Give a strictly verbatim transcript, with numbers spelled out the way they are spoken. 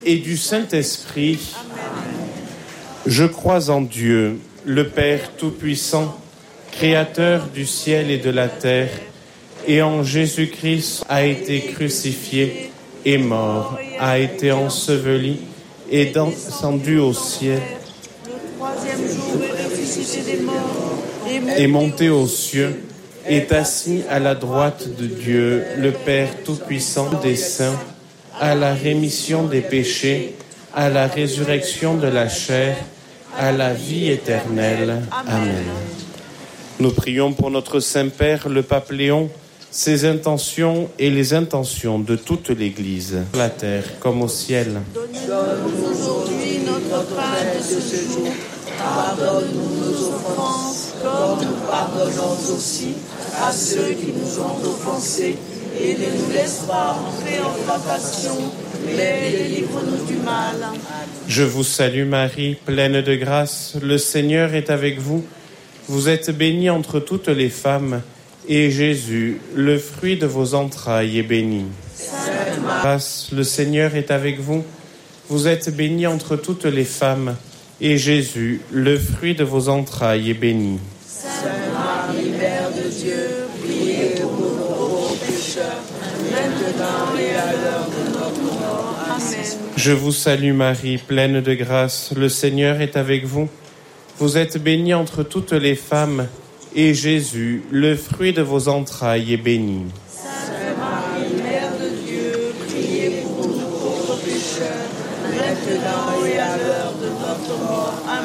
et du Saint-Esprit. Je crois en Dieu, le Père Tout-Puissant, Créateur du ciel et de la terre, et en Jésus-Christ a été crucifié et mort, a été enseveli et descendu au ciel, le troisième jour est ressuscité des morts, et monté aux cieux, est assis à la droite de Dieu, le Père Tout-Puissant des saints, à la rémission des péchés, à la résurrection de la chair, à la vie éternelle. Amen. Nous prions pour notre Saint-Père, le Pape Léon, ses intentions et les intentions de toute l'Église, sur la terre comme au ciel. Donne-nous aujourd'hui notre pain de ce jour. Pardonne-nous nos offenses, comme nous pardonnons aussi à ceux qui nous ont offensés. Et ne nous laisse pas entrer en tentation, mais délivre-nous du mal. Je vous salue Marie, pleine de grâce, le Seigneur est avec vous. Vous êtes bénie entre toutes les femmes, et Jésus, le fruit de vos entrailles, est béni. Sainte Marie, Grâce, le Seigneur est avec vous. Vous êtes bénie entre toutes les femmes, et Jésus, le fruit de vos entrailles, est béni. Sainte Marie, Mère de Dieu, priez pour nous pauvres pécheurs, maintenant et à l'heure de notre mort. Amen. Je vous salue Marie, pleine de grâce, le Seigneur est avec vous. Vous êtes bénie entre toutes les femmes, et Jésus, le fruit de vos entrailles, est béni.